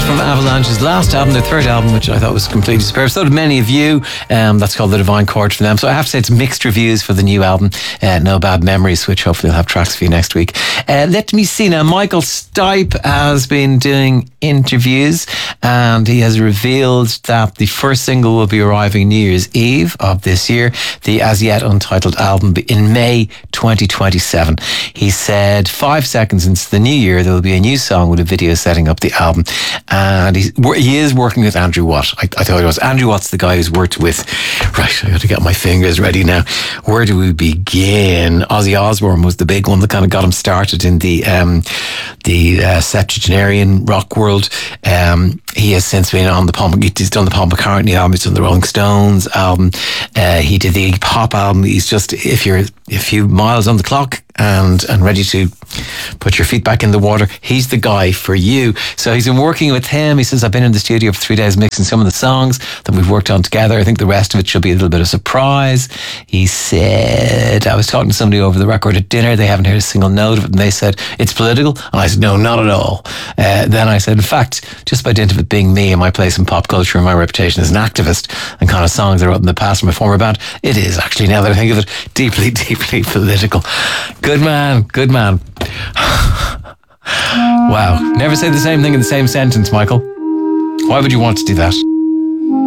from Avalanche's last album, their third album, which I thought was completely superb. So did many of you. That's called The Divine Chord from them. So I have to say it's mixed reviews for the new album, No Bad Memories, which hopefully will have tracks for you next week. Let me see now. Michael Stipe has been doing interviews and he has revealed that the first single will be arriving New Year's Eve of this year, the as yet untitled album in May 2027. He said 5 seconds into the new year there will be a new song with a video setting up the album, and he is working with Andrew Watt. I thought it was Andrew Watt's the guy who's worked with, right, I got to get my fingers ready now. Where do we begin? Ozzy Osbourne was the big one that kind of got him started in the septuagenarian rock world. He has since been on he's done the Paul McCartney album, he's done the Rolling Stones album, he did the pop album. He's just, if you're a few miles on the clock and ready to put your feet back in the water, he's the guy for you. So he's been working with him. He says, I've been in the studio for 3 days mixing some of the songs that we've worked on together. I think the rest of it should be a little bit of surprise. He said, I was talking to somebody over the record at dinner, they haven't heard a single note of it, and they said, it's political? And I said, no, not at all. Then I said, in fact, just by dint of it being me and my place in pop culture and my reputation as an activist and kind of songs I wrote in the past from my former band, it is actually, now that I think of it, deeply, deeply political. Good man, good man. Wow, never say the same thing in the same sentence, Michael. Why would you want to do that?